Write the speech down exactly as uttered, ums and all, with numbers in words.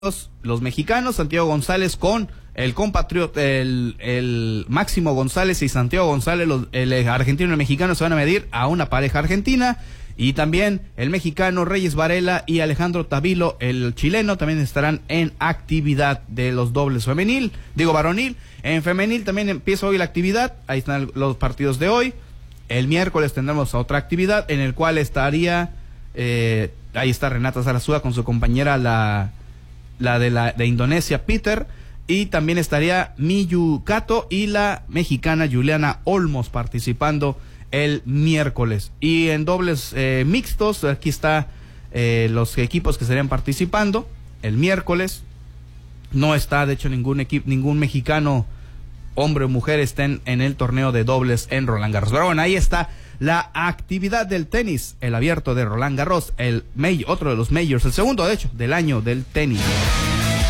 Los, los mexicanos, Santiago González con el compatriota, el, el Máximo González y Santiago González, los, el argentino y el mexicano se van a medir a una pareja argentina, y también el mexicano Reyes Varela y Alejandro Tavilo, el chileno, también estarán en actividad de los dobles femenil, digo varonil. En femenil también empieza hoy la actividad, ahí están los partidos de hoy. El miércoles tendremos otra actividad en el cual estaría, eh, ahí está Renata Zarazúa con su compañera la... la de la de Indonesia, Peter, y también estaría Miyu Kato y la mexicana Juliana Olmos participando el miércoles. Y en dobles eh, mixtos, aquí está eh, los equipos que estarían participando el miércoles. No está, de hecho, ningún equipo, ningún mexicano, hombre o mujer, estén en el torneo de dobles en Roland Garros. Pero bueno, ahí está la actividad del tenis, el abierto de Roland Garros, el may, otro de los majors, el segundo, de hecho, del año del tenis.